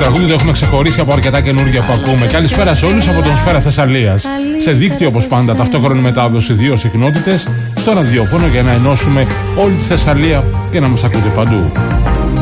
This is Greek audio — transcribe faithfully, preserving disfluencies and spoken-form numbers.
τραγούδι το έχουμε ξεχωρίσει από αρκετά καινούργια που ακούμε. Καλησπέρα σε όλους από τον Σφαίρα Θεσσαλίας. Σε δίκτυο όπως πάντα, ταυτόχρονη μετάδοση δύο συχνότητες στο ραδιόφωνο για να ενώσουμε όλη τη Θεσσαλία και να μας ακούτε παντού.